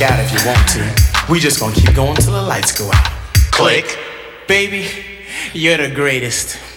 out if you want to. We just gonna keep going till the lights go out. Click. Baby, you're the greatest.